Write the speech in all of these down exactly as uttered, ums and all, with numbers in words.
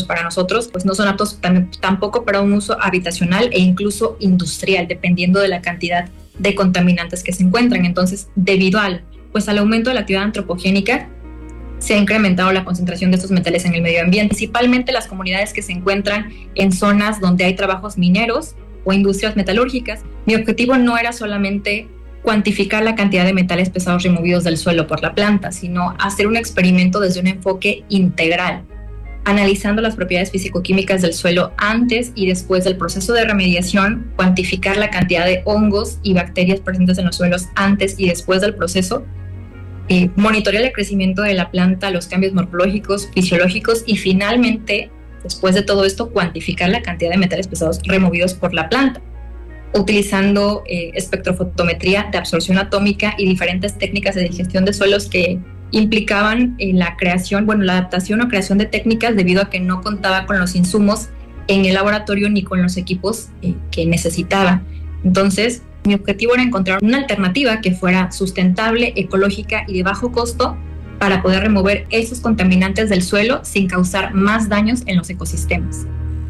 para nosotros, pues no son aptos tam- tampoco para un uso habitacional e incluso industrial, dependiendo de la cantidad de contaminantes que se encuentran. Entonces, debido al, pues, al aumento de la actividad antropogénica, se ha incrementado la concentración de estos metales en el medio ambiente, principalmente las comunidades que se encuentran en zonas donde hay trabajos mineros o industrias metalúrgicas. Mi objetivo no era solamente cuantificar la cantidad de metales pesados removidos del suelo por la planta, sino hacer un experimento desde un enfoque integral, analizando las propiedades físico-químicas del suelo antes y después del proceso de remediación, cuantificar la cantidad de hongos y bacterias presentes en los suelos antes y después del proceso, eh, monitorear el crecimiento de la planta, los cambios morfológicos, fisiológicos y finalmente, después de todo esto, cuantificar la cantidad de metales pesados removidos por la planta, utilizando eh, espectrofotometría de absorción atómica y diferentes técnicas de digestión de suelos que implicaban eh, la creación, bueno, la adaptación o creación de técnicas debido a que no contaba con los insumos en el laboratorio ni con los equipos eh, que necesitaba. Entonces, mi objetivo era encontrar una alternativa que fuera sustentable, ecológica y de bajo costo para poder remover esos contaminantes del suelo sin causar más daños en los ecosistemas.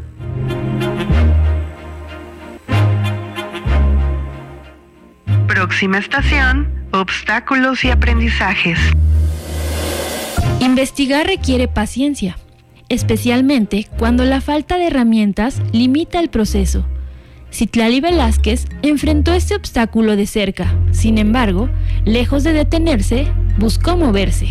Próxima estación, obstáculos y aprendizajes. Investigar requiere paciencia, especialmente cuando la falta de herramientas limita el proceso. Citlali Velázquez enfrentó este obstáculo de cerca, sin embargo, lejos de detenerse, buscó moverse.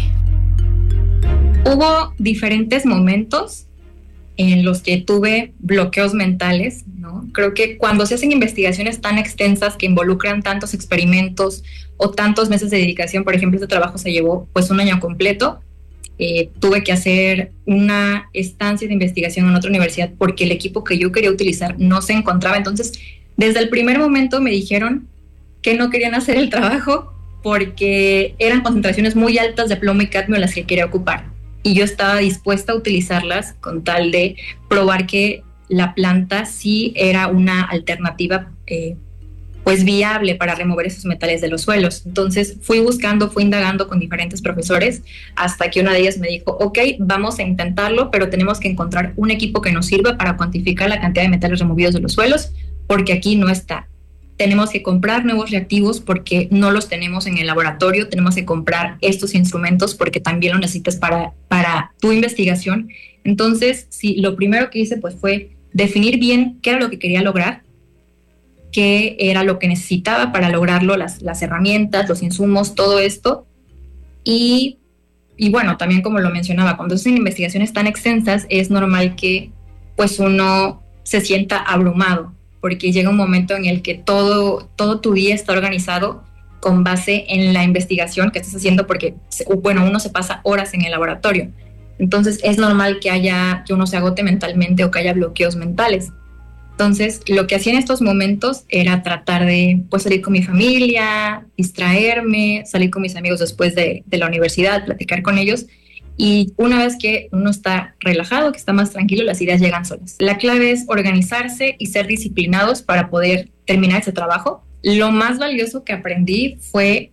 Hubo diferentes momentos en los que tuve bloqueos mentales, ¿no? Creo que cuando se hacen investigaciones tan extensas que involucran tantos experimentos o tantos meses de dedicación, por ejemplo, este trabajo se llevó pues un año completo, eh, tuve que hacer una estancia de investigación en otra universidad porque el equipo que yo quería utilizar no se encontraba. Entonces, desde el primer momento me dijeron que no querían hacer el trabajo porque eran concentraciones muy altas de plomo y cadmio las que quería ocupar. Y yo estaba dispuesta a utilizarlas con tal de probar que la planta sí era una alternativa eh, pues viable para remover esos metales de los suelos. Entonces fui buscando, fui indagando con diferentes profesores hasta que una de ellas me dijo, ok, vamos a intentarlo, pero tenemos que encontrar un equipo que nos sirva para cuantificar la cantidad de metales removidos de los suelos, porque aquí no está. Tenemos que comprar nuevos reactivos porque no los tenemos en el laboratorio, tenemos que comprar estos instrumentos porque también lo necesitas para, para tu investigación. Entonces, sí, lo primero que hice pues fue definir bien qué era lo que quería lograr, qué era lo que necesitaba para lograrlo, las, las herramientas, los insumos, todo esto. Y, y bueno, también como lo mencionaba, cuando se hacen investigaciones tan extensas es normal que pues uno se sienta abrumado, porque llega un momento en el que todo, todo tu día está organizado con base en la investigación que estás haciendo, porque, bueno, uno se pasa horas en el laboratorio. Entonces, es normal que haya, que uno se agote mentalmente o que haya bloqueos mentales. Entonces, lo que hacía en estos momentos era tratar de, pues, salir con mi familia, distraerme, salir con mis amigos después de, de la universidad, platicar con ellos. Y una vez que uno está relajado, que está más tranquilo, las ideas llegan solas. La clave es organizarse y ser disciplinados para poder terminar ese trabajo. Lo más valioso que aprendí fue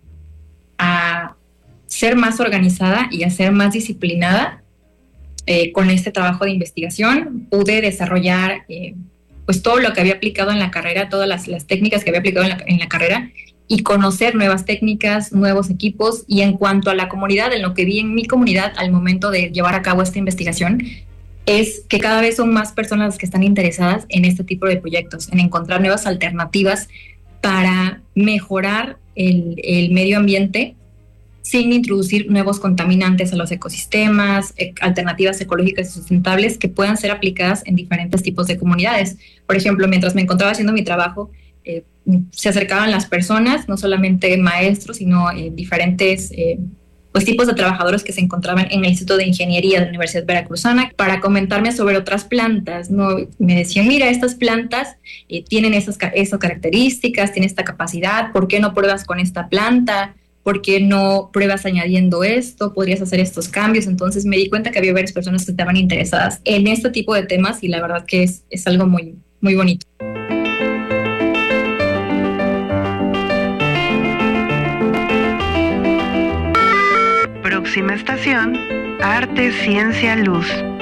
a ser más organizada y a ser más disciplinada eh, con este trabajo de investigación. Pude desarrollar eh, pues todo lo que había aplicado en la carrera, todas las, las técnicas que había aplicado en la, en la carrera, y conocer nuevas técnicas, nuevos equipos. Y en cuanto a la comunidad, en lo que vi en mi comunidad al momento de llevar a cabo esta investigación, es que cada vez son más personas las que están interesadas en este tipo de proyectos, en encontrar nuevas alternativas para mejorar el, el medio ambiente sin introducir nuevos contaminantes a los ecosistemas, eh, alternativas ecológicas y sustentables que puedan ser aplicadas en diferentes tipos de comunidades. Por ejemplo, mientras me encontraba haciendo mi trabajo, eh, se acercaban las personas, no solamente maestros, sino eh, diferentes eh, pues, tipos de trabajadores que se encontraban en el Instituto de Ingeniería de la Universidad Veracruzana para comentarme sobre otras plantas, ¿no? Me decían, mira, estas plantas eh, tienen esas, esas características, tienen esta capacidad, ¿por qué no pruebas con esta planta? ¿Por qué no pruebas añadiendo esto? ¿Podrías hacer estos cambios? Entonces me di cuenta que había varias personas que estaban interesadas en este tipo de temas y la verdad que es, es algo muy, muy bonito. Próxima estación, Arte, Ciencia, Luz.